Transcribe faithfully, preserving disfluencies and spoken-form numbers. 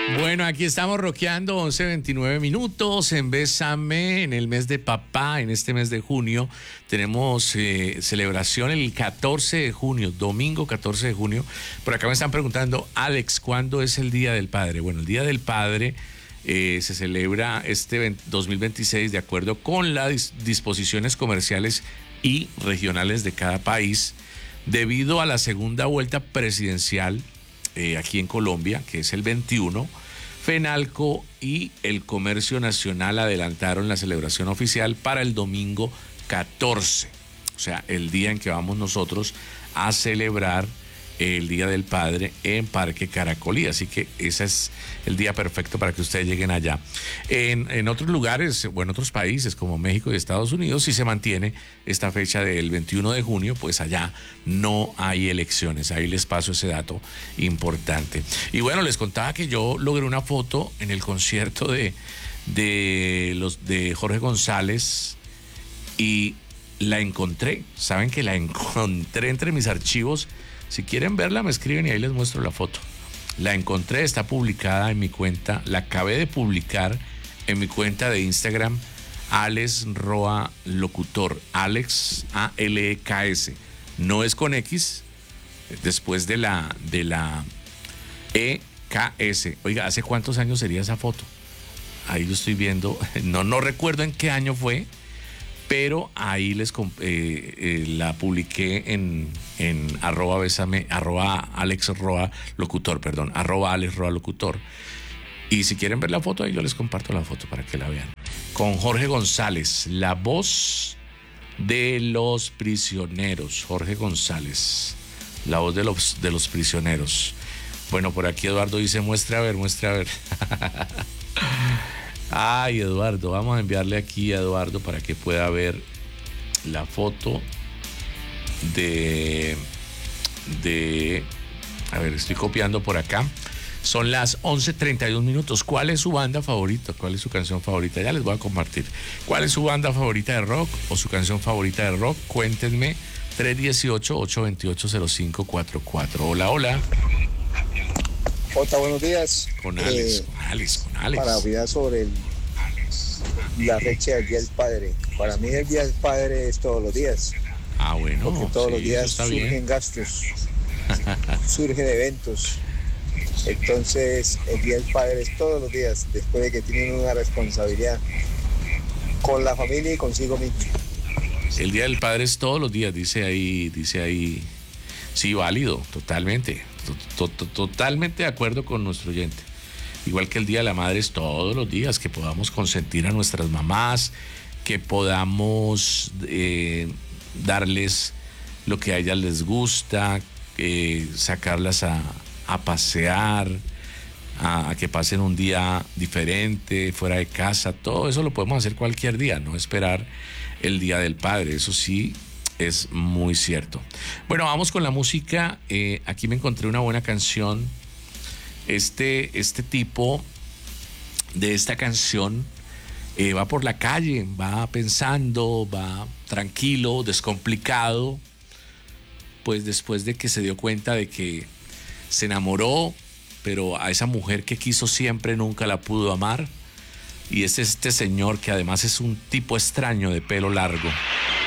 Bueno, aquí estamos rockeando once veintinueve minutos en Bésame, en el mes de papá, en este mes de junio. Tenemos eh, celebración el catorce de junio, domingo catorce de junio. Por acá me están preguntando, Alex, ¿cuándo es el Día del Padre? Bueno, el Día del Padre eh, se celebra este dos mil veintiséis de acuerdo con las dis- disposiciones comerciales y regionales de cada país, debido a la segunda vuelta presidencial eh, aquí en Colombia, que es el veintiuno. FENALCO y el Comercio Nacional adelantaron la celebración oficial para el domingo catorce, o sea, el día en que vamos nosotros a celebrar el Día del Padre en Parque Caracolí. Así que ese es el día perfecto para que ustedes lleguen allá. En, en otros lugares o en otros países como México y Estados Unidos, si se mantiene esta fecha del veintiuno de junio, pues allá no hay elecciones. Ahí les paso ese dato importante. Y bueno, les contaba que yo logré una foto en el concierto de, de, los, de Jorge González y la encontré. Saben que la encontré entre mis archivos. Si quieren verla, me escriben y ahí les muestro la foto. La encontré, está publicada en mi cuenta, la acabé de publicar en mi cuenta de Instagram, Alex Roa Locutor, Alex A L E K S. No es con X, después de la, de la E K S. Oiga, ¿hace cuántos años sería esa foto? Ahí lo estoy viendo, no, no recuerdo en qué año fue, pero ahí les eh, eh, la publiqué en, en arroba besame, arroba Alex Roa Locutor, perdón, arroba Alex Roa Locutor. Y si quieren ver la foto, ahí yo les comparto la foto para que la vean. Con Jorge González, la voz de los prisioneros. Jorge González, la voz de los, de los prisioneros. Bueno, por aquí Eduardo dice, muestre a ver, muestre a ver. Ay, Eduardo, vamos a enviarle aquí a Eduardo para que pueda ver la foto de, de, a ver, estoy copiando por acá. Son las once treinta y un minutos. ¿Cuál es su banda favorita? ¿Cuál es su canción favorita? Ya les voy a compartir. ¿Cuál es su banda favorita de rock o su canción favorita de rock? Cuéntenme. tres uno ocho, ocho dos ocho, cero cinco cuatro cuatro. Hola, hola. Jota, buenos días. Con Alex, eh, con Alex, con Alex. Para opinar sobre el, la fecha del Día del Padre. Para mí el Día del Padre es todos los días. Ah, bueno. Porque todos sí, los días surgen bien. gastos, surgen eventos. Entonces el Día del Padre es todos los días, después de que tienen una responsabilidad con la familia y consigo mismo. El Día del Padre es todos los días, dice ahí, dice ahí. Sí, válido, totalmente. Totalmente de acuerdo con nuestro oyente. Igual que el Día de la Madre es todos los días, que podamos consentir a nuestras mamás, que podamos eh, darles lo que a ellas les gusta, eh, sacarlas a, a pasear, a, a que pasen un día diferente, fuera de casa. Todo eso lo podemos hacer cualquier día, no esperar el Día del Padre. Eso sí es muy cierto. Bueno, vamos con la música. Eh, aquí me encontré una buena canción. Este, este tipo de esta canción eh, va por la calle, va pensando, va tranquilo, descomplicado, pues después de que se dio cuenta de que se enamoró, pero a esa mujer que quiso siempre nunca la pudo amar. Y es este señor que además es un tipo extraño de pelo largo.